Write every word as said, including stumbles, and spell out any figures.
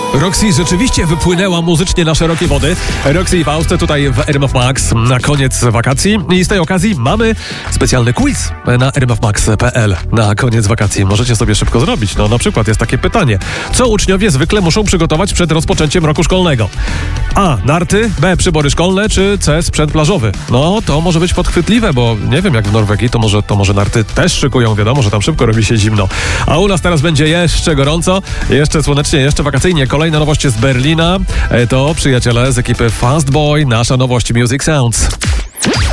Roxy rzeczywiście wypłynęła muzycznie na szerokie wody. Roxy i Faust tutaj w R M F Max na koniec wakacji. I z tej okazji mamy specjalny quiz na r m f max kropka p l na koniec wakacji. Możecie sobie szybko zrobić. No na przykład jest takie pytanie. Co uczniowie zwykle muszą przygotować przed rozpoczęciem roku szkolnego? A. Narty, B. Przybory szkolne, czy C. Sprzęt plażowy? No to może być podchwytliwe, bo nie wiem jak w Norwegii, to może, to może narty też szykują. Wiadomo, że tam szybko robi się zimno. A u nas teraz będzie jeszcze gorąco, jeszcze słonecznie, jeszcze wakacyjnie. Kolejna nowość z Berlina to przyjaciele z ekipy Fast Boy, nasza nowość Music Sounds.